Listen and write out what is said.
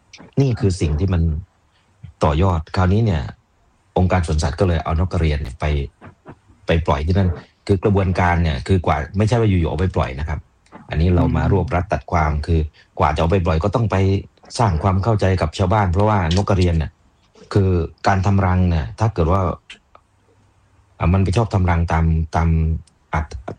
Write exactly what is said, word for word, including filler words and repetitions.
นี่คือสิ่งที่มันต่อยอดคราวนี้เนี่ยองค์การสวนสัตว์ก็เลยเอานกกระเรียนเนี่ยไปไปปล่อยที่นั่นคือกระบวนการเนี่ยคือกว่าไม่ใช่ว่าอยู่ๆเอาไปปล่อยนะครับอันนี้เรามารวบรัดตัดความคือกว่าจะเอาไปปล่อยก็ต้องไปสร้างความเข้าใจกับชาวบ้านเพราะว่านกกระเรียนเนี่ยคือการทำรังเนี่ยถ้าเกิดว่าอ่ะมันไปชอบทำรังตามตามอัด